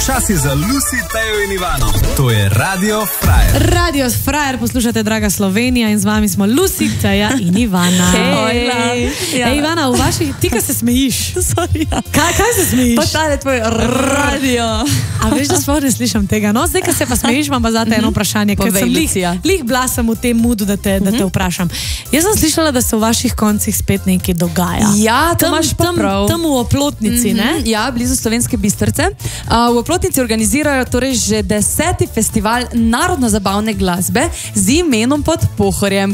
Čas je za Lucy, Tejo in Ivano. To je Radio Frajer. Radio Frajer, poslušate, draga Slovenija, in z vami smo Lucy, Teja in Ivana. Hej, Ej, Ivana, v vaših, ti ka se smejiš? Sorry, ja. Kaj se smejiš? Pa tale tvoj radio. A veš, da sploh ne slišam tega. No, zdaj, ko se pa smejiš, imam pa zate eno vprašanje, ker sem lih bila sem v tem moodu, da te vprašam. Jaz sem slišala, da se v vaših koncih spet nekaj dogaja. Ja, to imaš pa prav. Tam v Oplotnici, ne? Ja, blizu Slovenske Bistrice. V Oplotnici organizirajo torej že 10. festival narodno-zabavne glasbe z imenom Pod Pohorjem,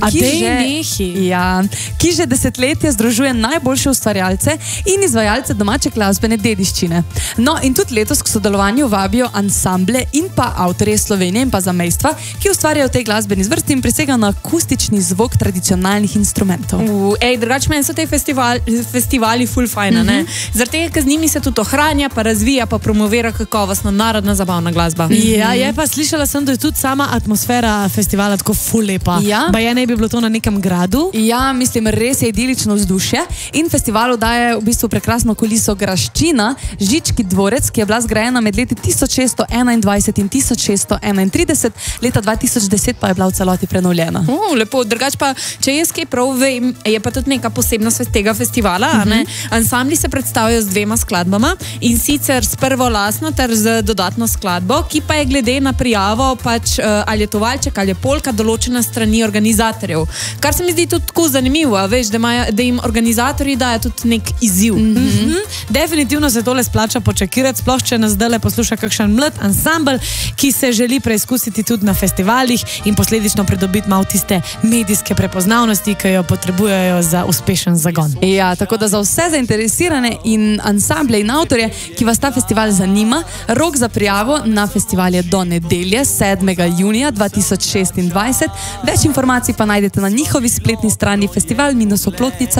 ki že desetletja združuje najboljše ustvarjalce in izvajalce domače glasbene dediščine. No, in tudi letos k sodelovanju vabijo ansamble in pa avtorje Slovenije in pa zamejstva, ki ustvarjajo te glasbeni zvrsti in prisegajo na akustični zvok tradicionalnih instrumentov. Drugače meni so te festivali ful fajna, ne? Zaradi tega, ker z njimi se tudi ohranja, pa razvija, pa promovira kakovostna narodna zabavna glasba. Ja, je pa slišala sem, da je tudi sama atmosfera festivala tako ful lepa. Ja. Ba je ne bi bilo to na nekem gradu? Ja, mislim, res je idilično vzdušje in festivalu daje v bistvu prekrasno kuliso graščina, Žički dvorec, ki je bila zgrajena med leti 1621 in 1631, leta 2010 pa je bila v celoti prenovljena. Lepo, drugače pa, če jaz kaj prav vem, je pa tudi neka posebnost tega festivala, ne? Ansambli se predstavljajo z dvema skladbama in sicer s prvo lastno ter z dodatno skladbo, ki pa je glede na prijavo pač ali je to valček ali je polka določena strani organizatorjev. Kar se mi zdi tudi tako zanimivo, veš, da jim organizatorji dajo tudi nek izziv. Definitivno se tole splača počakirati, sploh če nas zdajle posluša kakšen mlad ansambel, ki se želi preizkusiti tudi na festivalih in posledično pridobiti malo tiste medijske prepoznavnosti, ki jo potrebujejo za uspešen zagon. Ja, tako da za vse zainteresirane in ansamble in avtorje, ki vas ta festival zanima, rok za prijavo na festival je do nedelje, 7. junija 2026. Več informacij pa najdete na njihovi spletni strani festival-oplotnica.si.